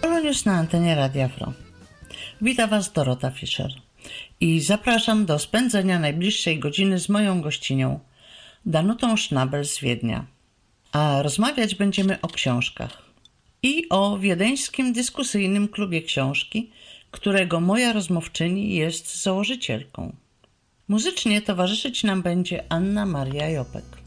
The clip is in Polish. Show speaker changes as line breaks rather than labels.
Polonius na antenie Radia Wro. Wita Was Dorota Fischer i zapraszam do spędzenia najbliższej godziny z moją gościnią, Danutą Schnabel z Wiednia. A rozmawiać będziemy o książkach i o wiedeńskim dyskusyjnym klubie książki, którego moja rozmówczyni jest założycielką. Muzycznie towarzyszyć nam będzie Anna Maria Jopek.